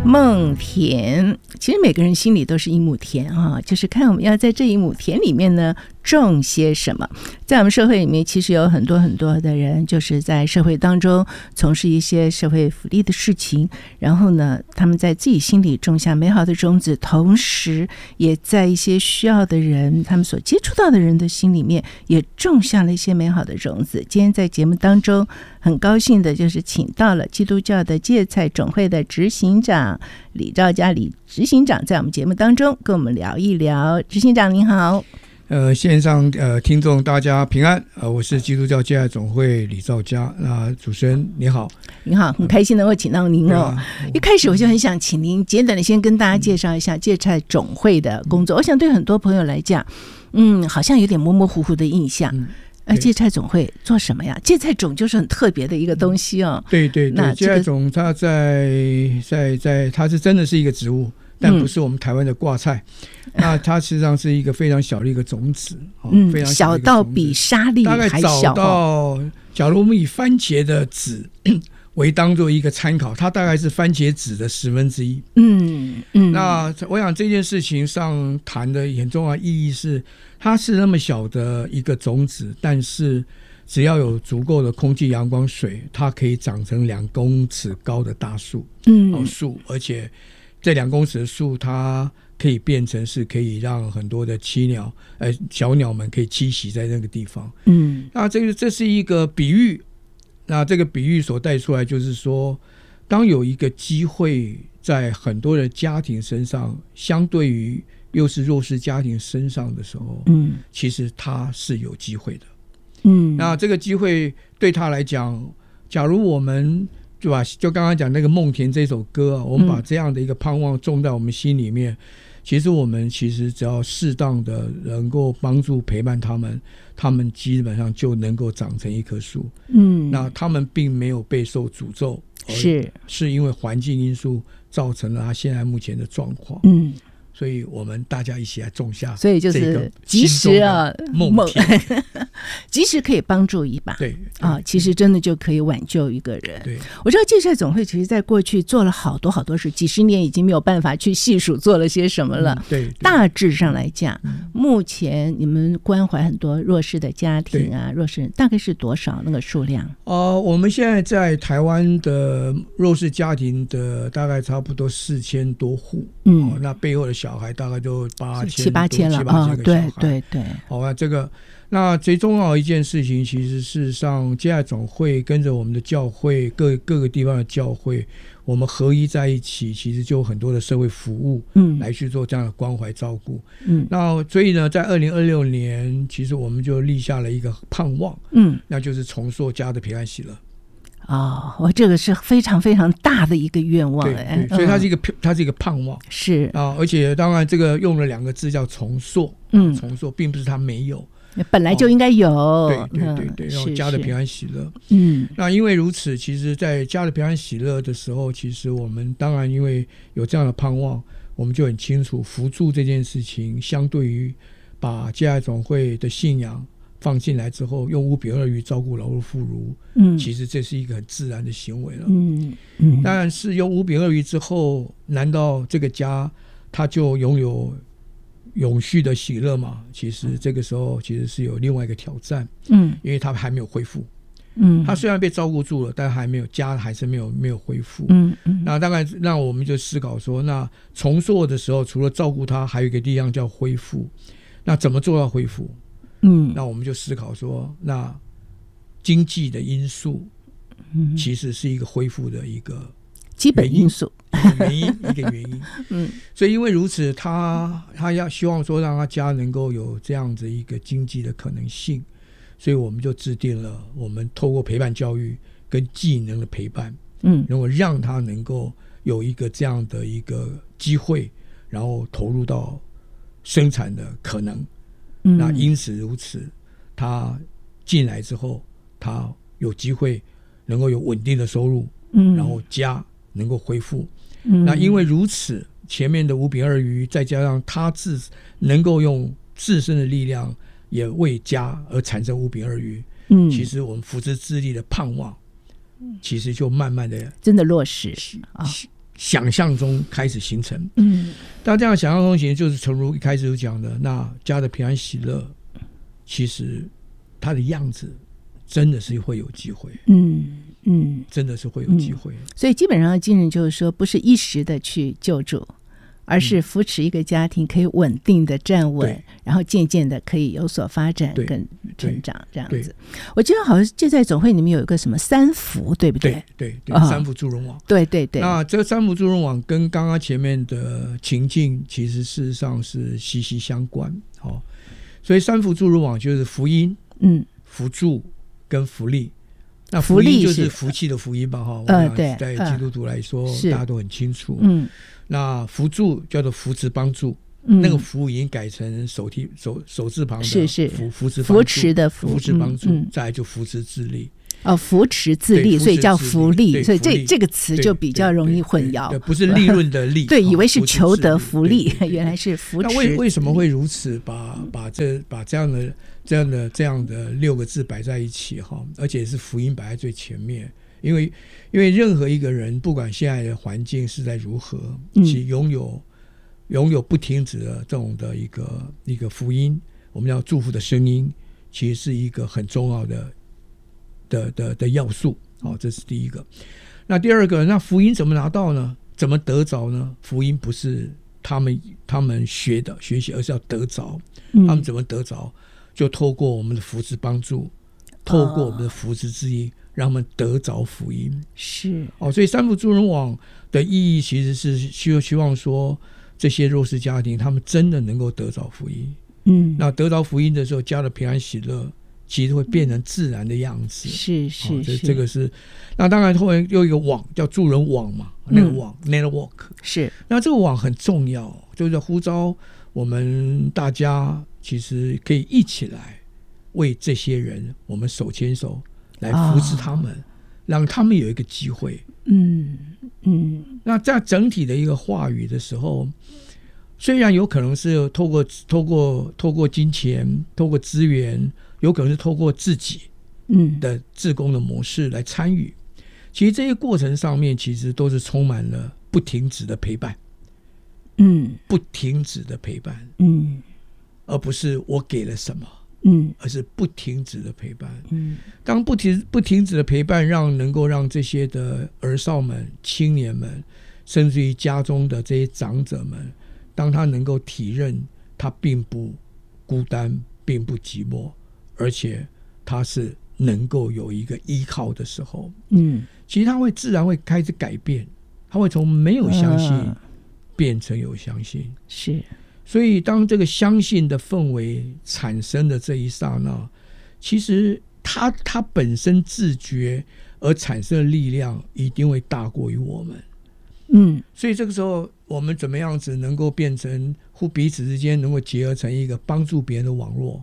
梦田，其实每个人心里都是一亩田啊，就是看我们要在这一亩田里面呢种些什么。在我们社会里面，其实有很多很多的人，就是在社会当中从事一些社会福利的事情，然后呢，他们在自己心里种下美好的种子，同时也在一些需要的人，他们所接触到的人的心里面，也种下了一些美好的种子。今天在节目当中，很高兴的就是请到了基督教的芥菜种会的执行长李兆嘉李执行长，在我们节目当中跟我们聊一聊。执行长您好。 线上听众大家平安，我是基督教芥菜总会李兆嘉。主持人你好。 您好，很开心能够请到您哦。一开始我就很想请您简短的先跟大家介绍一下芥菜总会的工作。我想对很多朋友来讲，好像有点模模糊糊的印象。芥菜总会做什么呀？芥菜种就是很特别的一个东西哦。 对对对，芥菜种它它是真的是一个植物，但不是我们台湾的挂菜。那它实际上是一个非常小的一个种子，非常小到比沙粒还小。大概找到， 假如我们以番茄的籽为当做一个参考，它大概是番茄籽的1/10。那我想这件事情上谈的很重要的意义是，它是那么小的一个种子，但是只要有足够的空气、阳光、水，它可以长成2公尺高的大树。树，而且这2公尺的树，它可以变成是可以让很多的小鸟们可以栖息在那个地方。那这是一个比喻。那这个比喻所带出来就是说，当有一个机会在很多的家庭身上，相对于又是弱势家庭身上的时候，其实他是有机会的。那这个机会对他来讲，假如我们就刚刚讲那个梦田这首歌我们把这样的一个盼望种在我们心里面，其实只要适当的能够帮助陪伴他们基本上就能够长成一棵树。那他们并没有备受诅咒，是因为环境因素造成了他现在目前的状况。所以我们大家一起来种下， 所以就是及时梦及时可以帮助一把。 对其实真的就可以挽救一个人。 对， 我知道芥菜总会其实在过去做了好多好多事，几十年已经没有办法去细数做了些什么了。 对， 大致上来讲，目前你们关怀很多弱势的家庭啊，弱势人大概是多少那个数量？ 我们现在在台湾的弱势家庭的大概差不多4000多户。那背后的小孩大概就7、8千了。对。那最重要的一件事情，其实事实上芥菜总会跟着我们的教会各个地方的教会，我们合一在一起，其实就有很多的社会服务来去做这样的关怀照顾。那所以呢，在2026年，其实我们就立下了一个盼望，那就是重塑家的平安喜乐。 这个是非常非常大的一个愿望。 对，所以它是一个盼望。 是而且当然这个用了2个字叫重塑。重塑并不是它没有， 本来就应该有。 对，然后家的平安喜乐。那因为如此，其实在家的平安喜乐的时候，其实我们当然因为有这样的盼望，我们就很清楚扶助这件事情，相对于把芥菜总会的信仰放进来之后，用5比2鱼照顾老弱妇孺，其实这是一个很自然的行为了。当然是用5比2鱼之后，难道这个家它就拥有永续的喜乐吗？其实这个时候其实是有另外一个挑战。因为它还没有恢复。它虽然被照顾住了，但家还是没有恢复。那大概让我们就思考说，那重塑的时候，除了照顾它，还有一个力量叫恢复。那怎么做到恢复？那我们就思考说，那经济的因其实是一个恢复的一个基本因素， 一个原因。所以因为如此，他要希望说让他家能够有这样子一个经济的可能性，所以我们就制定了我们透过陪伴教育跟技能的陪伴，能够让他能够有一个这样的一个机会，然后投入到生产的可能。那因此如此，他进来之后，他有机会能够有稳定的收入，然后家能够恢复。那因为如此，前面的5比2鱼，再加上他能够用自身的力量也为家而产生5比2鱼，其实我们福之之力的盼望，其实就慢慢的真的落实想象中开始形成。当这样想象中形成，就是诚如一开始就讲的，那家的平安喜乐，其实它的样子真的是会有机会。真的是会有机会。 所以基本上精神就是说，不是一时的去救助，而是扶持一个家庭可以稳定的站稳，然后渐渐的可以有所发展跟成长这样子。我记得好像就在总会里面有一个什么3福，对不对？ 对3福助人网。对。那这3福助人网跟刚刚前面的情境其实事实上是息息相关。所以3福助人网就是福音、福助跟福利。那福音就是福气的福音吧，对，在基督徒来说，大家都很清楚。那福助叫做扶持帮助，那个福已经改成手字旁的扶持的扶持帮助，再来就扶持自立。扶持自立，所以叫福利，所以这个词就比较容易混淆， 不是利润的利。 对，以为是求得福利，原来是扶持。 那为什么会如此？把这样的6个字摆在一起哈，而且是福音摆在最前面，因为任何一个人，不管现在的环境是在如何，其拥有不停止的这种的一个福音，我们要祝福的声音，其实是一个很重要的要素。这是第一个。那第二个，那福音怎么拿到呢？怎么得着呢？福音不是他们学习，而是要得着。他们怎么得着？就透过我们的扶持帮助，透过我们的扶持之意，让他们得着福音。 是所以3福助人网的意义其实是希望说，这些弱势家庭他们真的能够得着福音。那得着福音的时候，家的平安喜乐其实会变成自然的样子。 是这个是。那当然后面又一个网叫助人网嘛，那个网 network 是。 那这个网很重要，就是呼召我们大家其实可以一起来为这些人，我们手牵手来扶持他们，让他们有一个机会。那在整体的一个话语的时候，虽然有可能是透过金钱，透过资源，有可能是透过自己的志工的模式来参与，其实这些过程上面其实都是充满了不停止的陪伴。不停止的陪伴。而不是我给了什么，而是不停止的陪伴。当不停止的陪伴，能够让这些的儿少们、青年们，甚至于家中的这些长者们，当他能够体认他并不孤单，并不寂寞，而且他是能够有一个依靠的时候，其实他会自然会开始改变，他会从没有相信变成有相信。 是。 所以当这个相信的氛围产生的这一刹那，其实他本身自觉而产生的力量一定会大过于我们。所以这个时候我们怎么样子能够变成彼此之间能够结合成一个帮助别人的网络。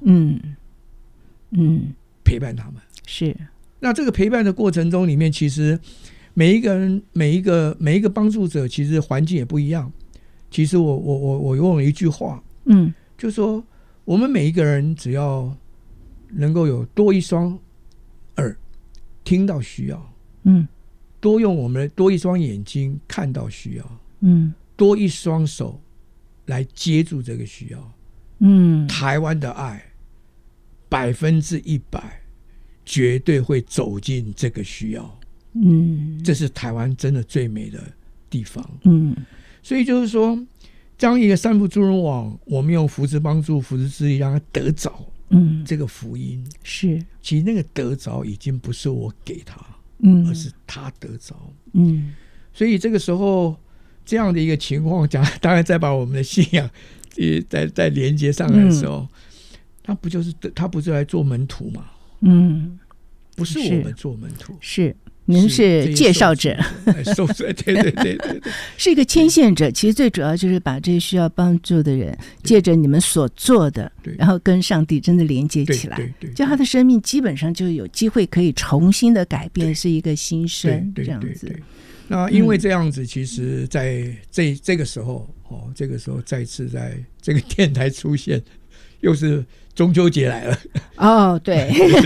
陪伴他们。是。那这个陪伴的过程中里面，其实每一个人每一个帮助者其实环境也不一样。其实我用了一句话，就说我们每一个人只要能够有多一双耳听到需要，多一双眼睛看到需要，多一双手来接住这个需要，台湾的爱100%绝对会走进这个需要，这是台湾真的最美的地方。所以就是说，当一个3福助人网，我们用扶持帮助、扶持之力，让他得着这个福音。是，其实那个得着已经不是我给他，而是他得着。所以这个时候这样的一个情况下，当然再把我们的信仰再连接上来的时候，他不是来做门徒吗？不是我们做门徒，是您是介绍者， 对， 是一个牵线者。其实最主要就是把这些需要帮助的人，借着你们所做的，然后跟上帝真的连接起来，就他的生命基本上就有机会可以重新的改变，是一个新生这样子。 那因为这样子，其实在这个时候，再次在这个电台出现， 又是中秋节来了。 哦，对，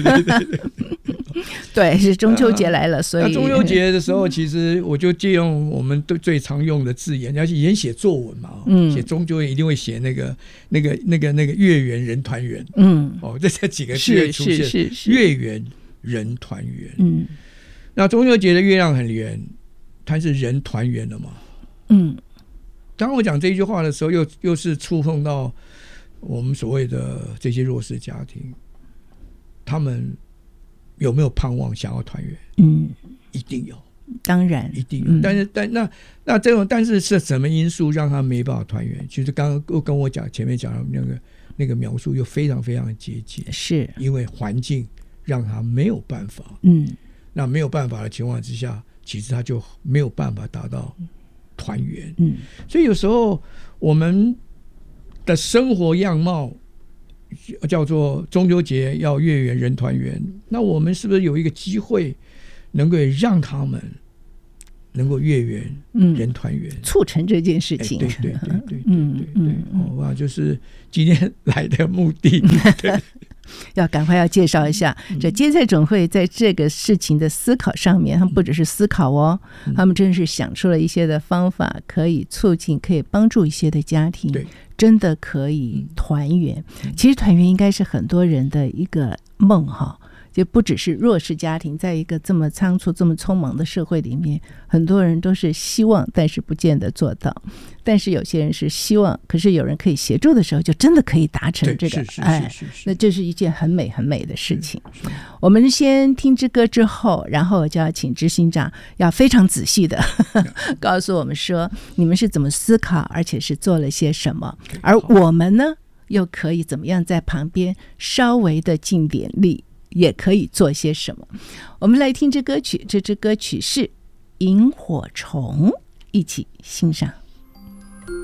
对，是中秋节来了，所以那中秋节的时候，其实我就借用我们最常用的字眼，而且以前写作文嘛，写中秋节一定会写那个月圆人团圆，这几个字会出现，月圆人团圆。那中秋节的月亮很圆，它是人团圆的嘛。当我讲这一句话的时候，又是触碰到我们所谓的这些弱势家庭，他们有没有盼望想要团圆？一定有， 当然一定有。但是是什么因素让他没办法团圆？其实刚刚又跟我前面讲的那个描述又非常非常的接近，是因为环境让他没有办法。那没有办法的情况之下，其实他就没有办法达到团圆。所以有时候我们的生活样貌叫做中秋节要月圆人团圆，那我们是不是有一个机会能够让他们能够月圆人团圆， 促成这件事情？ 对，哇，就是今天来的目的。对， 要赶快要介绍一下，这芥菜种会在这个事情的思考上面，他们不只是思考哦，他们真是想出了一些的方法，可以促进，可以帮助一些的家庭，真的可以团圆。其实团圆应该是很多人的一个梦哈，就不只是弱势家庭，在一个这么仓促、这么匆忙的社会里面，很多人都是希望，但是不见得做到。但是有些人是希望，可是有人可以协助的时候，就真的可以达成这个。那这是一件很美很美的事情。我们先听支歌之后，然后我就要请执行长要非常仔细的告诉我们说，你们是怎么思考，而且是做了些什么，而我们呢，又可以怎么样在旁边稍微的尽点力，也可以做些什么。我们来听这歌曲，这支歌曲是萤火虫，一起欣赏。